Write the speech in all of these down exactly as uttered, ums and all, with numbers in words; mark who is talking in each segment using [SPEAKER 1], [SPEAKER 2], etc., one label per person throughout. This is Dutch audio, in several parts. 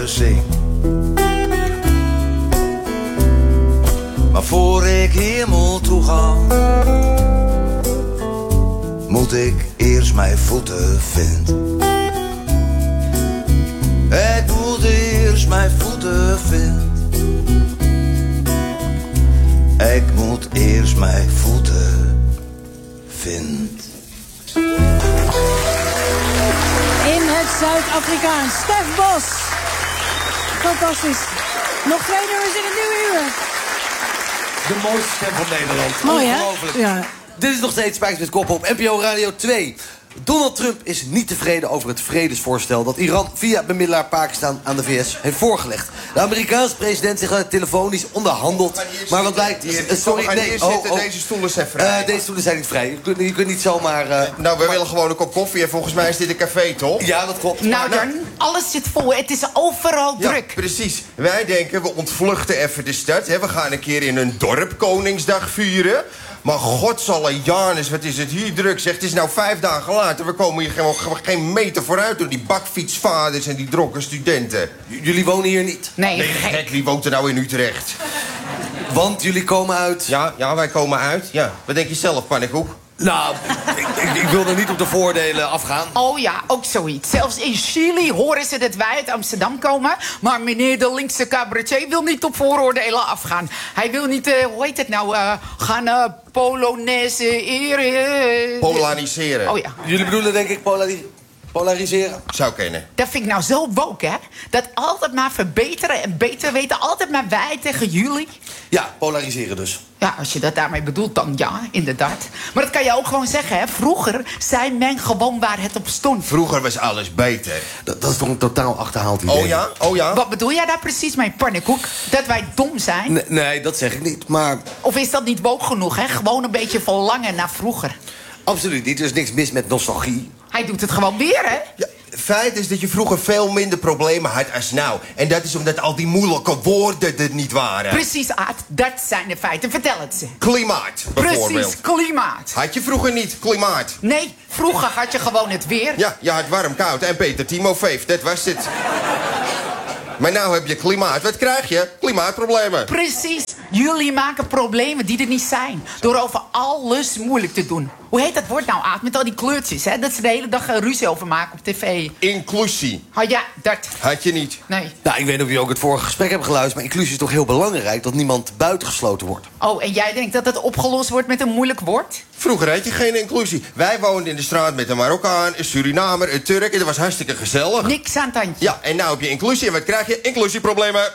[SPEAKER 1] liederen zing. Maar voor ik hemel toe ga, moet ik eerst mijn voeten vinden. Ik moet eerst mijn voeten vinden. Ik moet eerst mijn voeten vinden.
[SPEAKER 2] In het Zuid-Afrikaans. Stef Bos. Fantastisch. Nog twee nummers in het nieuwe uur.
[SPEAKER 3] De mooiste stem van Nederland.
[SPEAKER 2] Mooi, hè?
[SPEAKER 3] Ongelooflijk.
[SPEAKER 2] Ja.
[SPEAKER 3] Dit is nog steeds Spijkers met Kop op N P O Radio twee. Donald Trump is niet tevreden over het vredesvoorstel dat Iran via bemiddelaar Pakistan aan de V S heeft voorgelegd. De Amerikaanse president zegt dat het telefonisch onderhandeld. Maar wat blijkt...
[SPEAKER 4] Hier,
[SPEAKER 3] uh, sorry,
[SPEAKER 4] nee,
[SPEAKER 3] nee,
[SPEAKER 4] hier
[SPEAKER 3] oh,
[SPEAKER 4] zitten,
[SPEAKER 3] oh.
[SPEAKER 4] deze stoelen zijn vrij.
[SPEAKER 3] Uh, deze stoelen zijn niet vrij. Je kunt, je kunt niet zomaar... Uh,
[SPEAKER 4] nou, we
[SPEAKER 3] maar...
[SPEAKER 4] willen gewoon een kop koffie en volgens mij is dit een café, toch?
[SPEAKER 3] Ja, dat klopt.
[SPEAKER 5] Nou dan, alles zit vol. Het is overal
[SPEAKER 4] Ja,
[SPEAKER 5] druk.
[SPEAKER 4] precies. Wij denken, we ontvluchten even de stad. Hè. We gaan een keer in een dorp Koningsdag vieren. Maar godsalle Janus, wat is het hier druk, zeg. Het is nou vijf dagen later. We komen hier gewoon geen meter vooruit door die bakfietsvaders en die dronken studenten.
[SPEAKER 3] J- jullie wonen hier niet?
[SPEAKER 5] Nee,
[SPEAKER 4] Nee,
[SPEAKER 5] gek.
[SPEAKER 4] gek, wie woont er nou in Utrecht?
[SPEAKER 3] Want jullie komen uit...
[SPEAKER 4] Ja, ja, wij komen uit. Ja. Wat denk je zelf, pannenkoek?
[SPEAKER 3] Nou, ik, ik, ik wil er niet op de voordelen afgaan.
[SPEAKER 5] Oh ja, ook zoiets. Zelfs in Chili horen ze dat wij uit Amsterdam komen. Maar meneer de linkse cabaretier wil niet op vooroordelen afgaan. Hij wil niet, uh, hoe heet het nou, uh, gaan uh, polonaise eren.
[SPEAKER 4] Polariseren.
[SPEAKER 5] Oh ja.
[SPEAKER 3] Jullie bedoelen denk ik polari- polariseren?
[SPEAKER 4] Zou kennen.
[SPEAKER 5] Dat vind ik nou zo woke, hè? Dat altijd maar verbeteren en beter weten. Altijd maar wij tegen jullie.
[SPEAKER 3] Ja, polariseren dus.
[SPEAKER 5] Ja, als je dat daarmee bedoelt, dan ja, inderdaad. Maar dat kan je ook gewoon zeggen, hè. Vroeger zei men gewoon waar het op stond.
[SPEAKER 4] Vroeger was alles beter.
[SPEAKER 3] Dat, dat is toch een totaal achterhaald idee?
[SPEAKER 4] Oh ja? Oh ja?
[SPEAKER 5] Wat bedoel jij daar precies mee, pannenkoek? Dat wij dom zijn?
[SPEAKER 3] Nee, nee, dat zeg ik niet, maar...
[SPEAKER 5] Of is dat niet woke genoeg, hè? Gewoon een beetje verlangen naar vroeger.
[SPEAKER 3] Absoluut niet, er is niks mis met nostalgie.
[SPEAKER 5] Hij doet het gewoon weer, hè?
[SPEAKER 4] Ja, feit is dat je vroeger veel minder problemen had als nou. En dat is omdat al die moeilijke woorden er niet waren.
[SPEAKER 5] Precies, Aad. Dat zijn de feiten. Vertel het ze.
[SPEAKER 4] Klimaat, bijvoorbeeld.
[SPEAKER 5] Precies, klimaat.
[SPEAKER 4] Had je vroeger niet klimaat?
[SPEAKER 5] Nee, vroeger had je gewoon het weer.
[SPEAKER 4] Ja, je had warm, koud en Peter Timofeef, dat was het. Maar nou heb je klimaat. Wat krijg je? Klimaatproblemen.
[SPEAKER 5] Precies. Jullie maken problemen die er niet zijn. Door over alles moeilijk te doen. Hoe heet dat woord nou, Aad? Met al die kleurtjes, hè? Dat ze de hele dag uh, ruzie over maken op tv.
[SPEAKER 4] Inclusie.
[SPEAKER 5] Oh ja, dat.
[SPEAKER 4] Had je niet.
[SPEAKER 5] Nee.
[SPEAKER 3] Nou, ik weet niet of je ook het vorige gesprek hebt geluisterd... maar inclusie is toch heel belangrijk dat niemand buitengesloten wordt.
[SPEAKER 5] Oh, en jij denkt dat het opgelost wordt met een moeilijk woord?
[SPEAKER 4] Vroeger had je geen inclusie. Wij woonden in de straat met een Marokkaan, een Surinamer, een Turk... en dat was hartstikke gezellig.
[SPEAKER 5] Niks aan het handje.
[SPEAKER 4] Ja, en nou heb je inclusie. En wat krijg je? Inclusieproblemen.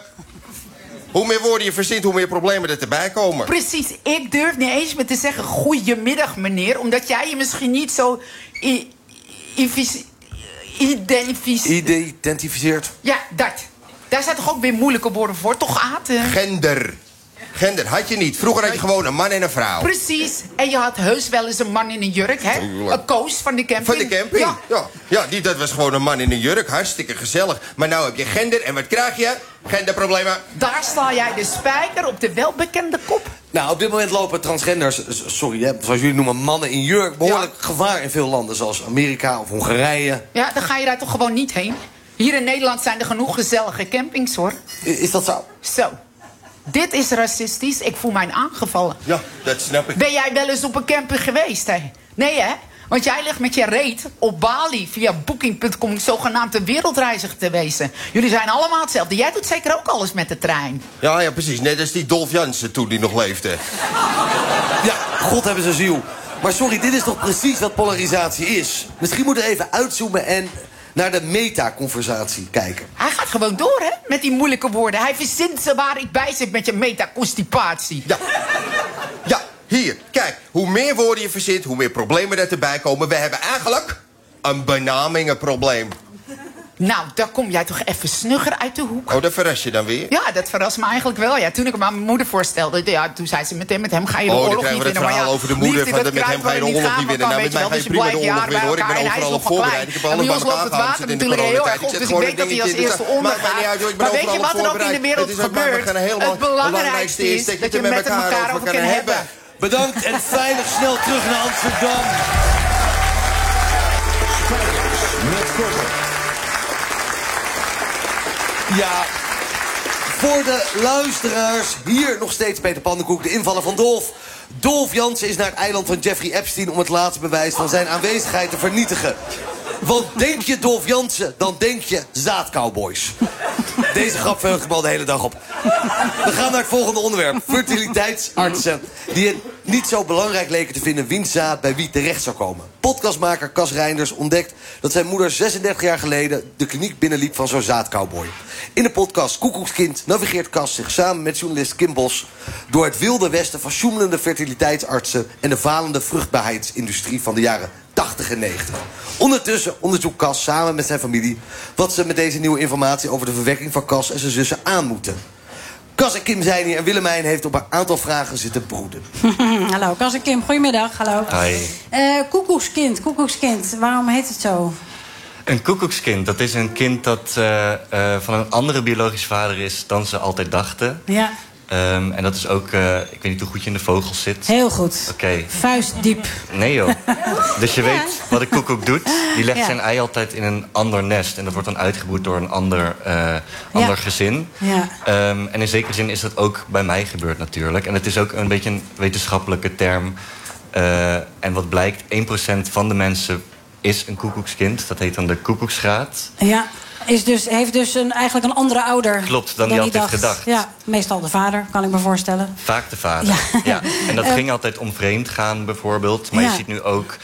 [SPEAKER 4] Hoe meer woorden je verzint, hoe meer problemen er erbij komen.
[SPEAKER 5] Precies. Ik durf niet eens meer te zeggen goedemiddag, meneer. Omdat jij je misschien niet zo... i- ivis- identificeert.
[SPEAKER 3] Identificeert.
[SPEAKER 5] Ja, dat. Daar zijn toch ook weer moeilijke woorden voor, toch, Aad?
[SPEAKER 4] Gender. Gender had je niet. Vroeger had je gewoon een man en een vrouw.
[SPEAKER 5] Precies. En je had heus wel eens een man in een jurk, hè?
[SPEAKER 4] Tuurlijk.
[SPEAKER 5] Een Koos van de camping.
[SPEAKER 4] Van de camping?
[SPEAKER 5] Ja.
[SPEAKER 4] Ja, ja die, dat was gewoon een man in een jurk. Hartstikke gezellig. Maar nou heb je gender en wat krijg je? Genderproblemen.
[SPEAKER 5] Daar sla jij de spijker op de welbekende kop.
[SPEAKER 3] Nou, op dit moment lopen transgenders, s- sorry hè, zoals jullie noemen, mannen in jurk... behoorlijk gevaar in veel landen, zoals Amerika of Hongarije.
[SPEAKER 5] Ja, dan ga je daar toch gewoon niet heen. Hier in Nederland zijn er genoeg gezellige campings, hoor.
[SPEAKER 3] I- Is dat zo?
[SPEAKER 5] Zo. Dit is racistisch. Ik voel mij aangevallen.
[SPEAKER 4] Ja, dat snap ik.
[SPEAKER 5] Ben jij wel eens op een camping geweest, hè? Nee, hè? Want jij ligt met je reet op Bali via booking punt com... zogenaamd een wereldreiziger te wezen. Jullie zijn allemaal hetzelfde. Jij doet zeker ook alles met de trein.
[SPEAKER 4] Ja, ja, precies. Net als die Dolf Jansen toen die nog leefde.
[SPEAKER 3] Ja, God hebben zijn ziel. Maar sorry, dit is toch precies wat polarisatie is? Misschien moeten we even uitzoomen en naar de metaconversatie kijken.
[SPEAKER 5] Hij gaat gewoon door, hè? Met die moeilijke woorden. Hij verzint ze waar ik bij zit met je metaconstipatie.
[SPEAKER 4] Ja. Ja, hier. Kijk, hoe meer woorden je verzint, hoe meer problemen er erbij komen. We hebben eigenlijk een benamengenprobleem.
[SPEAKER 5] Nou, daar kom jij toch even snugger uit de hoek.
[SPEAKER 4] Oh, dat verras je dan weer?
[SPEAKER 5] Ja, dat verrast me eigenlijk wel. Ja, toen ik hem aan mijn moeder voorstelde, ja, toen zei ze meteen met hem ga je de
[SPEAKER 4] Oh, dan
[SPEAKER 5] oorlog
[SPEAKER 4] krijgen
[SPEAKER 5] niet
[SPEAKER 4] we het
[SPEAKER 5] winnen.
[SPEAKER 4] verhaal over de moeder van de met hem ga je de oorlog niet winnen. Nou, met mij ga je prima de oorlog winnen, hoor. Ik ben overal op voorbereid. Ik heb alles bij elkaar gehaald. Ik zit in de coronatijd. Ik zet gewoon de dingetjes in. Maakt mij niet uit, hoor. Ik ben overal op voorbereid. Het is ook maar helemaal het belangrijkste is dat je het er met elkaar over kan hebben.
[SPEAKER 3] Bedankt en veilig snel terug naar Amsterdam. Ja, voor de luisteraars, hier nog steeds Peter Pannenkoek, de invaller van Dolf. Dolf Jansen is naar het eiland van Jeffrey Epstein om het laatste bewijs van zijn aanwezigheid te vernietigen. Want denk je Dolf Jansen, dan denk je zaadcowboys. Deze grap verheugt me al de hele dag op. We gaan naar het volgende onderwerp. Fertiliteitsartsen die het niet zo belangrijk leken te vinden wiens zaad bij wie terecht zou komen. Podcastmaker Cas Reinders ontdekt dat zijn moeder zesendertig jaar geleden de kliniek binnenliep van zo'n zaadcowboy. In de podcast Koekoekskind navigeert Cas zich samen met journalist Kim Bos door het wilde westen van sjoemelende fertiliteitsartsen en de falende vruchtbaarheidsindustrie van de jaren tachtig en negentig. Ondertussen onderzoekt Cas samen met zijn familie wat ze met deze nieuwe informatie over de verwekking van Cas en zijn zussen aan moeten. Cas en Kim zijn hier en Willemijn heeft op een aantal vragen zitten broeden.
[SPEAKER 2] Hallo, Cas en Kim, goedemiddag. Hallo.
[SPEAKER 6] Hi.
[SPEAKER 2] Uh, koekoekskind, koekoekskind, waarom heet het zo?
[SPEAKER 6] Een koekoekskind, dat is een kind dat uh, uh, van een andere biologische vader is dan ze altijd dachten.
[SPEAKER 2] Ja.
[SPEAKER 6] Um, en dat is ook, uh, ik weet niet hoe goed je in de vogels zit.
[SPEAKER 2] Heel goed.
[SPEAKER 6] Oké. Okay.
[SPEAKER 2] Vuistdiep.
[SPEAKER 6] Nee joh. Dus je ja. weet wat een koekoek doet. Die legt
[SPEAKER 2] ja.
[SPEAKER 6] zijn ei altijd in een ander nest. En dat wordt dan uitgeboerd door een ander, uh, ander
[SPEAKER 2] ja.
[SPEAKER 6] gezin.
[SPEAKER 2] Ja.
[SPEAKER 6] Um, en in zekere zin is dat ook bij mij gebeurd natuurlijk. En het is ook een beetje een wetenschappelijke term. Uh, en wat blijkt, één procent van de mensen is een koekoekskind. Dat heet dan de koekoeksgraad.
[SPEAKER 2] Ja. Is dus, heeft dus een, eigenlijk een andere ouder.
[SPEAKER 6] Klopt, dan, dan die altijd dacht. gedacht.
[SPEAKER 2] Ja, meestal de vader, kan ik me voorstellen.
[SPEAKER 6] Vaak de vader, ja. ja. En dat uh, ging altijd om vreemd gaan bijvoorbeeld. Maar ja. je ziet nu ook,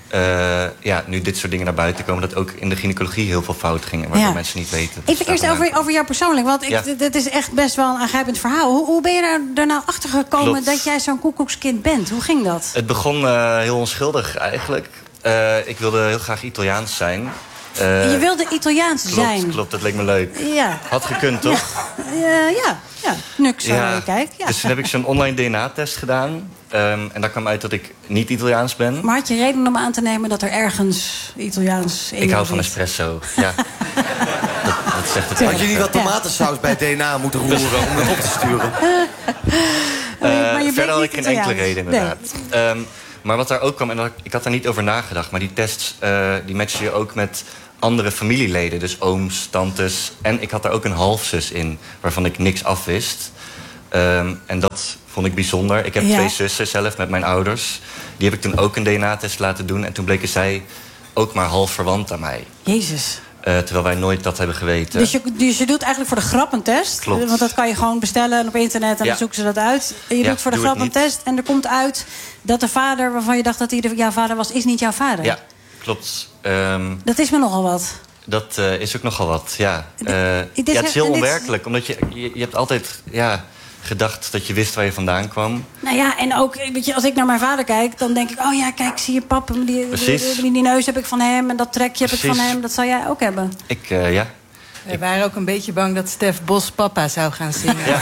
[SPEAKER 6] uh, ja, nu dit soort dingen naar buiten komen, dat ook in de gynaecologie heel veel fout ging. Waardoor ja. mensen niet weten.
[SPEAKER 2] Even eerst over, over jou persoonlijk. Want ik, ja. dit is echt best wel een aangrijpend verhaal. Hoe, hoe ben je er, er nou achter gekomen Klopt. dat jij zo'n koekoekskind bent? Hoe ging dat?
[SPEAKER 6] Het begon uh, heel onschuldig eigenlijk. Uh, ik wilde heel graag Italiaans zijn.
[SPEAKER 2] Uh, je wilde Italiaans
[SPEAKER 6] klopt,
[SPEAKER 2] zijn.
[SPEAKER 6] Klopt, dat leek me leuk.
[SPEAKER 2] Ja.
[SPEAKER 6] Had gekund, toch?
[SPEAKER 2] Ja, uh, ja, ja. Nux,
[SPEAKER 6] ja.
[SPEAKER 2] Uh, kijk. Ja.
[SPEAKER 6] Dus toen heb ik zo'n online D N A-test gedaan. Um, en daar kwam uit dat ik niet Italiaans ben.
[SPEAKER 2] Maar had je reden om aan te nemen dat er ergens Italiaans in
[SPEAKER 6] Ik hou van
[SPEAKER 2] zit?
[SPEAKER 6] espresso, ja. dat, dat zegt het.
[SPEAKER 3] Had je niet wat tomatensaus bij D N A moeten roeren om het op te sturen?
[SPEAKER 6] Uh, maar je verder had ik geen enkele reden, inderdaad. Nee. Um, Maar wat daar ook kwam, en ik had daar niet over nagedacht, maar die tests uh, die matchen je ook met andere familieleden. Dus ooms, tantes. En ik had daar ook een halfzus in, waarvan ik niks afwist. Um, en dat vond ik bijzonder. Ik heb ja. twee zussen zelf met mijn ouders. Die heb ik toen ook een D N A-test laten doen. En toen bleken zij ook maar half verwant aan mij.
[SPEAKER 2] Jezus.
[SPEAKER 6] Uh, terwijl wij nooit dat hebben geweten.
[SPEAKER 2] Dus je, dus je doet eigenlijk voor de grap een test?
[SPEAKER 6] Klopt.
[SPEAKER 2] Want dat kan je gewoon bestellen op internet en ja. dan zoeken ze dat uit. En je
[SPEAKER 6] ja,
[SPEAKER 2] doet voor de
[SPEAKER 6] doe
[SPEAKER 2] grap een test en er komt uit dat de vader waarvan je dacht dat hij de, jouw vader was, is niet jouw vader.
[SPEAKER 6] Ja, klopt. Um,
[SPEAKER 2] dat is me nogal wat.
[SPEAKER 6] Dat uh, is ook nogal wat, ja. Uh,
[SPEAKER 2] dit,
[SPEAKER 6] ja het is heel
[SPEAKER 2] dit,
[SPEAKER 6] onwerkelijk, omdat je, je, je hebt altijd ja, gedacht dat je wist waar je vandaan kwam.
[SPEAKER 2] Nou ja, en ook, weet je, als ik naar mijn vader kijk, dan denk ik, oh ja, kijk, zie je pap, die, die, die, die neus heb ik van hem en dat trekje heb Precies. ik van hem, dat zou jij ook hebben.
[SPEAKER 6] Ik, uh, ja.
[SPEAKER 7] We waren ook een beetje bang dat Stef Bos papa zou gaan zingen. Ja.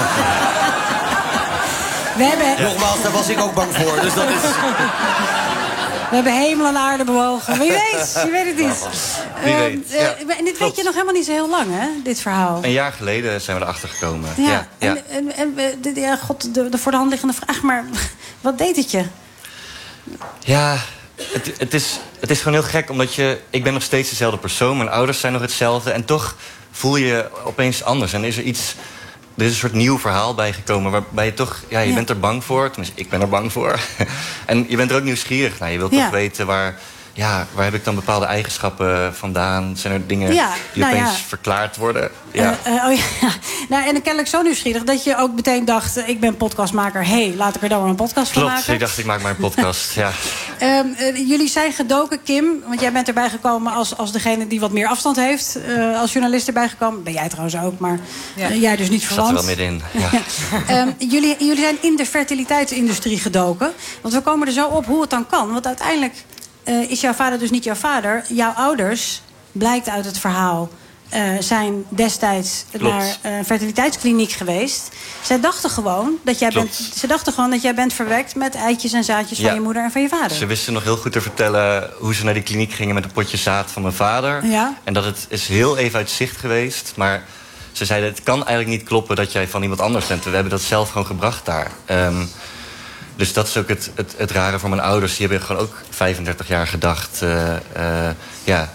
[SPEAKER 2] We hebben...
[SPEAKER 3] Ja. Nogmaals, daar was ik ook bang voor, dus dat is...
[SPEAKER 2] We hebben hemel en aarde bewogen. Wie weet, je weet het niet.
[SPEAKER 6] Wie weet,
[SPEAKER 2] uh,
[SPEAKER 6] ja.
[SPEAKER 2] uh, en dit weet je nog helemaal niet zo heel lang, hè, dit verhaal.
[SPEAKER 6] Een jaar geleden zijn we erachter gekomen.
[SPEAKER 2] Ja,
[SPEAKER 6] ja, ja.
[SPEAKER 2] En, en, en de, ja, god, de, de voor de hand liggende vraag, maar wat deed het je?
[SPEAKER 6] Ja, het, het, is, het is gewoon heel gek, omdat je... Ik ben nog steeds dezelfde persoon, mijn ouders zijn nog hetzelfde... en toch voel je opeens anders. En is er iets... Er is een soort nieuw verhaal bijgekomen waarbij je toch... Ja, je ja. bent er bang voor. Tenminste, ik ben er bang voor. En je bent er ook nieuwsgierig naar. Je wilt ja. toch weten waar... Ja, waar heb ik dan bepaalde eigenschappen vandaan? Zijn er dingen
[SPEAKER 2] ja,
[SPEAKER 6] die
[SPEAKER 2] nou
[SPEAKER 6] opeens
[SPEAKER 2] ja.
[SPEAKER 6] verklaard worden? Ja.
[SPEAKER 2] Uh, uh, oh ja. Nou, en kennelijk zo nieuwsgierig dat je ook meteen dacht... ik ben podcastmaker, hé, hey, laat ik er dan maar een podcast van
[SPEAKER 6] Klopt,
[SPEAKER 2] maken.
[SPEAKER 6] ik dacht ik maak maar een podcast, ja.
[SPEAKER 2] Um, uh, jullie zijn gedoken, Kim, want jij bent erbij gekomen als, als degene die wat meer afstand heeft. Uh, als journalist erbij gekomen. Ben jij trouwens ook, maar ja. uh, jij dus niet verwant.
[SPEAKER 6] Ik zat er wel middenin, ja.
[SPEAKER 2] um, jullie, jullie zijn in de fertiliteitsindustrie gedoken. Want we komen er zo op hoe het dan kan. Want uiteindelijk... Uh, is jouw vader dus niet jouw vader. Jouw ouders, blijkt uit het verhaal... Uh, zijn destijds
[SPEAKER 6] Klopt.
[SPEAKER 2] naar een uh, fertiliteitskliniek geweest. Zij dachten gewoon dat jij
[SPEAKER 6] Klopt.
[SPEAKER 2] bent, ze dachten gewoon dat jij bent verwekt... met eitjes en zaadjes
[SPEAKER 6] ja.
[SPEAKER 2] van je moeder en van je vader.
[SPEAKER 6] Ze wisten nog heel goed te vertellen hoe ze naar die kliniek gingen... met een potje zaad van mijn vader.
[SPEAKER 2] Ja.
[SPEAKER 6] En dat het is heel even uit zicht geweest. Maar ze zeiden, het kan eigenlijk niet kloppen dat jij van iemand anders bent. We hebben dat zelf gewoon gebracht daar. Um, Dus dat is ook het, het, het rare voor mijn ouders. Die hebben gewoon ook vijfendertig jaar gedacht... Uh, uh, ja,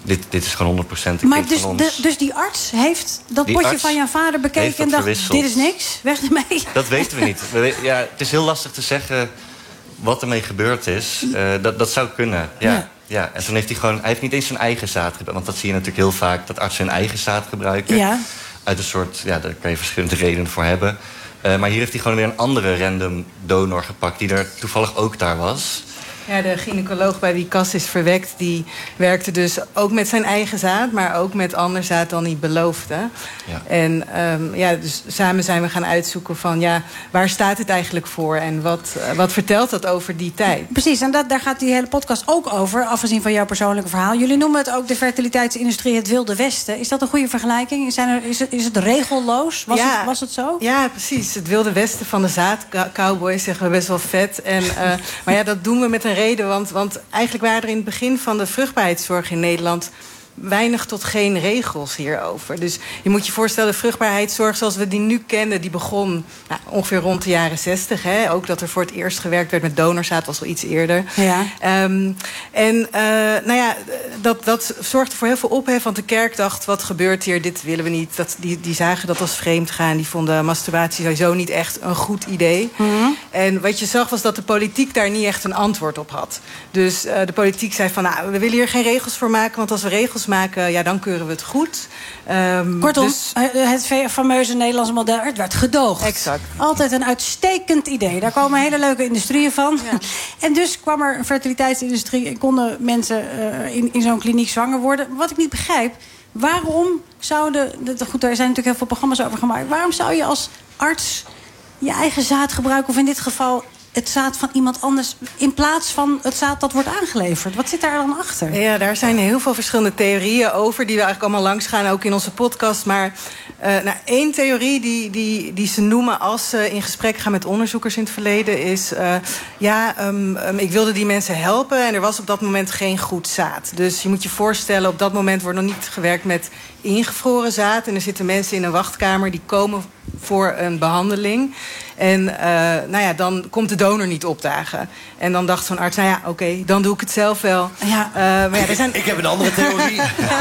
[SPEAKER 6] dit, dit is gewoon honderd procent een
[SPEAKER 2] maar
[SPEAKER 6] kind
[SPEAKER 2] dus,
[SPEAKER 6] van ons.
[SPEAKER 2] de, dus die arts heeft dat
[SPEAKER 6] Die
[SPEAKER 2] potje
[SPEAKER 6] arts
[SPEAKER 2] van jouw vader bekeken
[SPEAKER 6] heeft dat
[SPEAKER 2] en dacht,
[SPEAKER 6] verwisseld.
[SPEAKER 2] dit is niks, weg ermee.
[SPEAKER 6] Dat weten we niet. We we- ja, het is heel lastig te zeggen wat ermee gebeurd is. Uh, dat, dat zou kunnen, ja.
[SPEAKER 2] Ja.
[SPEAKER 6] ja. En toen heeft hij gewoon... Hij heeft niet eens zijn eigen zaad gebruikt. Want dat zie je natuurlijk heel vaak, dat artsen hun eigen zaad gebruiken.
[SPEAKER 2] Ja.
[SPEAKER 6] Uit een soort... Ja, daar kan je verschillende redenen voor hebben. Uh, maar hier heeft hij gewoon weer een andere random donor gepakt... die er toevallig ook daar was.
[SPEAKER 7] Ja, de gynaecoloog bij wie Cas is verwekt... die werkte dus ook met zijn eigen zaad... maar ook met ander zaad dan hij beloofde.
[SPEAKER 6] Ja.
[SPEAKER 7] En um, ja, dus samen zijn we gaan uitzoeken van... ja, waar staat het eigenlijk voor? En wat, uh, wat vertelt dat over die tijd?
[SPEAKER 2] Precies, en dat, daar gaat die hele podcast ook over, afgezien van jouw persoonlijke verhaal. Jullie noemen het ook de fertiliteitsindustrie het Wilde Westen. Is dat een goede vergelijking? Zijn er, is, het, is het regelloos? Was,
[SPEAKER 7] Ja.
[SPEAKER 2] het, was het zo?
[SPEAKER 7] Ja, precies. Het Wilde Westen van de zaadcowboys zeggen we best wel vet. En, uh, maar ja, dat doen we met een reden. Want, want eigenlijk waren er in het begin van de vruchtbaarheidszorg in Nederland... weinig tot geen regels hierover. Dus je moet je voorstellen, de vruchtbaarheidszorg zoals we die nu kennen... die begon nou, ongeveer rond de jaren zestig. Hè? Ook dat er voor het eerst gewerkt werd met donorzaad was al iets eerder.
[SPEAKER 2] Ja.
[SPEAKER 7] Um, en uh, nou ja, dat, dat zorgde voor heel veel ophef. Want de kerk dacht, wat gebeurt hier? Dit willen we niet. Dat, die, die zagen dat als vreemd gaan. Die vonden masturbatie sowieso niet echt een goed idee. Mm-hmm. En wat je zag was dat de politiek daar niet echt een antwoord op had. Dus uh, de politiek zei van, nou, we willen hier geen regels voor maken... want als we regels maken, ja, dan keuren we het goed. Um,
[SPEAKER 2] Kortom,
[SPEAKER 7] dus...
[SPEAKER 2] het fameuze Nederlandse model, het werd gedoogd.
[SPEAKER 7] Exact.
[SPEAKER 2] Altijd een uitstekend idee. Daar komen hele leuke industrieën van. Ja. En dus kwam er een fertiliteitsindustrie... en konden mensen uh, in, in zo'n kliniek zwanger worden. Wat ik niet begrijp, waarom zouden... Goed, daar zijn natuurlijk heel veel programma's over gemaakt. Waarom zou je als arts je eigen zaad gebruiken... of in dit geval het zaad van iemand anders... in plaats van het zaad dat wordt aangeleverd? Wat zit daar dan achter?
[SPEAKER 7] Ja, daar zijn heel veel verschillende theorieën over... die we eigenlijk allemaal langs gaan, ook in onze podcast. Maar uh, nou, één theorie die, die, die ze noemen als ze in gesprek gaan met onderzoekers in het verleden... is, uh, ja, um, um, ik wilde die mensen helpen... en er was op dat moment geen goed zaad. Dus je moet je voorstellen, op dat moment wordt nog niet gewerkt met ingevroren zaad... en er zitten mensen in een wachtkamer die komen voor een behandeling... En uh, nou ja, dan komt de donor niet opdagen. En dan dacht zo'n arts, nou ja, oké, okay, dan doe ik het zelf wel.
[SPEAKER 2] Ja.
[SPEAKER 7] Uh, maar ja, er zijn...
[SPEAKER 3] Ik heb een andere theorie.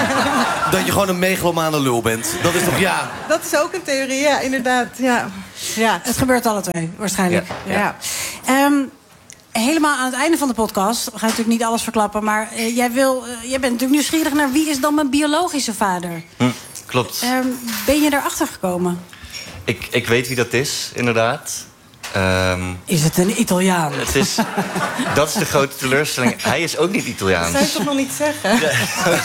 [SPEAKER 3] Dat je gewoon een megalomane lul bent. Dat is toch ja?
[SPEAKER 7] Dat is ook een theorie, ja, inderdaad. Ja. Ja.
[SPEAKER 2] Het gebeurt alle twee, waarschijnlijk.
[SPEAKER 7] Ja. Ja.
[SPEAKER 2] Um, helemaal aan het einde van de podcast, we gaan natuurlijk niet alles verklappen... maar uh, jij, wil, uh, jij bent natuurlijk nieuwsgierig naar wie is dan mijn biologische vader.
[SPEAKER 6] Hm, klopt.
[SPEAKER 2] Um, ben je erachter gekomen?
[SPEAKER 6] Ik, ik weet wie dat is, inderdaad. Um,
[SPEAKER 2] is het een Italiaan?
[SPEAKER 6] Het is, dat is de grote teleurstelling. Hij is ook niet Italiaans.
[SPEAKER 7] Dat zou je toch nog niet zeggen?
[SPEAKER 6] Ja.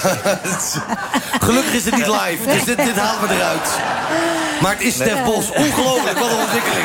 [SPEAKER 3] Gelukkig is het niet live, dus dit, dit halen we eruit. Maar het is Stef nee. Bos. Ongelooflijk, wat een ontwikkeling.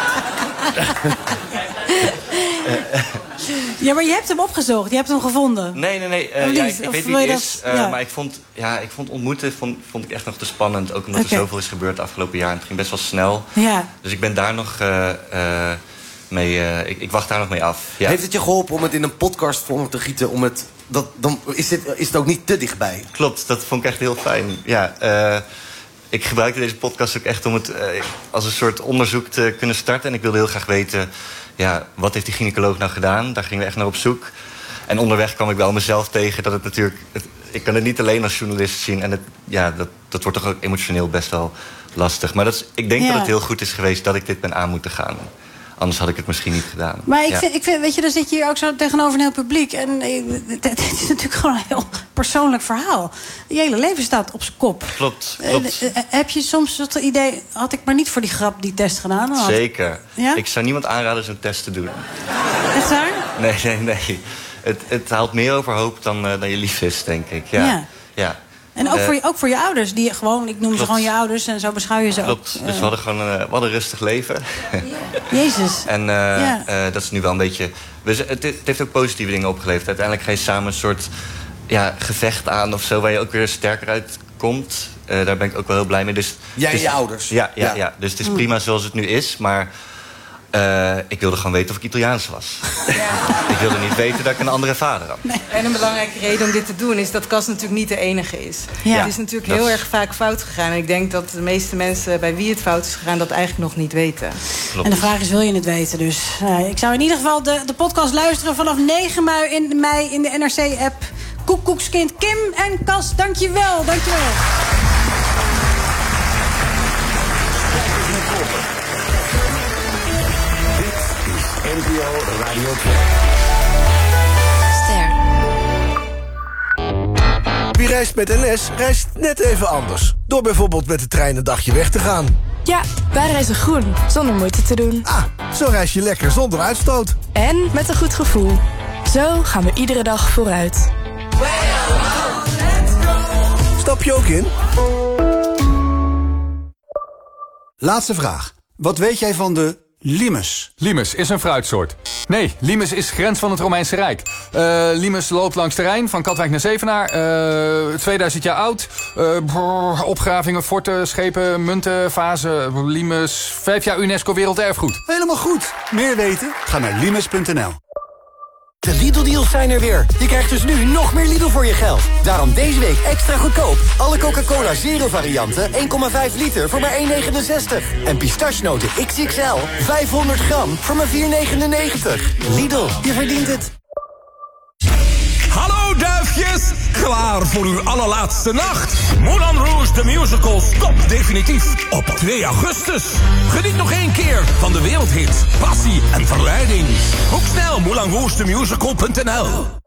[SPEAKER 2] Ja, maar je hebt hem opgezocht, je hebt hem gevonden.
[SPEAKER 6] Nee, nee, nee. Uh, ja, ik, ik weet wie het is. Uh, ja. Maar ik vond, ja, ik vond ontmoeten vond, vond ik echt nog te spannend. Ook omdat okay. er zoveel is gebeurd het afgelopen jaar. En het ging best wel snel. Ja. Dus ik ben daar nog uh, uh, mee... Uh, ik, ik wacht daar nog mee af. Ja.
[SPEAKER 3] Heeft het je geholpen om het in een podcastvorm te gieten? Om het, dat, dan is, dit, is het ook niet te dichtbij?
[SPEAKER 6] Klopt, dat vond ik echt heel fijn. Ja, uh, ik gebruikte deze podcast ook echt om het uh, als een soort onderzoek te kunnen starten. En ik wilde heel graag weten... Ja, wat heeft die gynaecoloog nou gedaan? Daar gingen we echt naar op zoek. En onderweg kwam ik wel mezelf tegen dat het natuurlijk... Het, ik kan het niet alleen als journalist zien. En het, ja, dat, dat wordt toch ook emotioneel best wel lastig. Maar dat is, ik denk ja. dat het heel goed is geweest dat ik dit ben aan moeten gaan. Anders had ik het misschien niet gedaan.
[SPEAKER 2] Maar ik,
[SPEAKER 6] ja.
[SPEAKER 2] vind, ik vind, weet je, dan zit je hier ook zo tegenover een heel publiek. En het is natuurlijk gewoon een heel persoonlijk verhaal. Je hele leven staat op zijn kop.
[SPEAKER 6] Klopt, klopt.
[SPEAKER 2] Uh, uh, heb je soms het idee, had ik maar niet voor die grap die test gedaan? Had...
[SPEAKER 6] Zeker.
[SPEAKER 2] Ja?
[SPEAKER 6] Ik zou niemand aanraden zo'n test te doen.
[SPEAKER 2] Echt waar?
[SPEAKER 6] Nee, nee, nee. Het, het haalt meer overhoop dan, uh, dan je lief is, denk ik. Ja. ja. ja.
[SPEAKER 2] En ook,
[SPEAKER 6] uh,
[SPEAKER 2] voor je, ook voor je ouders, die gewoon, ik noem klopt. ze gewoon je ouders en zo beschouw je ze
[SPEAKER 6] klopt.
[SPEAKER 2] ook.
[SPEAKER 6] Klopt, dus uh, we hadden gewoon een, we hadden een rustig leven.
[SPEAKER 2] Jezus.
[SPEAKER 6] En uh, ja. uh, dat is nu wel een beetje... We, het, het heeft ook positieve dingen opgeleverd. Uiteindelijk ga je samen een soort ja, gevecht aan of zo, waar je ook weer sterker uit komt. Uh, daar ben ik ook wel heel blij mee. Dus,
[SPEAKER 3] Jij
[SPEAKER 6] dus,
[SPEAKER 3] en je ouders?
[SPEAKER 6] Ja, ja, ja. ja. Dus het is prima zoals het nu is, maar... Uh, ik wilde gewoon weten of ik Italiaans was. Ja. Ik wilde niet weten dat ik een andere vader had.
[SPEAKER 7] Nee. En een belangrijke reden om dit te doen is dat Cas natuurlijk niet de enige is. Ja. Het is natuurlijk heel is... erg vaak fout gegaan. En ik denk dat de meeste mensen bij wie het fout is gegaan dat eigenlijk nog niet weten.
[SPEAKER 6] Klopt.
[SPEAKER 2] En de vraag is, wil je het weten? Dus uh, ik zou in ieder geval de, de podcast luisteren vanaf negen mei in, mei in de N R C-app. Koekoekskind Kim en Cas, dankjewel, dankjewel.
[SPEAKER 8] N P O Radio twee.
[SPEAKER 9] Ster.
[SPEAKER 10] Wie reist met N S, reist net even anders. Door bijvoorbeeld met de trein een dagje weg te gaan.
[SPEAKER 9] Ja, wij reizen groen, zonder moeite te doen.
[SPEAKER 10] Ah, zo reis je lekker zonder uitstoot.
[SPEAKER 9] En met een goed gevoel. Zo gaan we iedere dag vooruit.
[SPEAKER 10] Stap je ook in?
[SPEAKER 11] Laatste vraag. Wat weet jij van de limes?
[SPEAKER 12] Limes is een fruitsoort. Nee, limes is grens van het Romeinse Rijk. Uh, limes loopt langs de Rijn, van Katwijk naar Zevenaar. Uh, tweeduizend jaar oud. Uh, brrr, opgravingen, forten, schepen, munten, vazen. Limes, vijf jaar UNESCO Werelderfgoed.
[SPEAKER 11] Helemaal goed. Meer weten? Ga naar limes punt n l.
[SPEAKER 13] De Lidl-deals zijn er weer. Je krijgt dus nu nog meer Lidl voor je geld. Daarom deze week extra goedkoop. Alle Coca-Cola Zero varianten, één komma vijf liter voor maar één negenenzestig. En pistachenoten X X L, vijfhonderd gram voor maar vier negenennegentig. Lidl, je verdient het.
[SPEAKER 14] Hallo duifjes, klaar voor uw allerlaatste nacht. Moulin Rouge the Musical stopt definitief op twee augustus. Geniet nog één keer van de wereldhit, passie en verleiding. Boek snel moulin rouge the musical punt n l.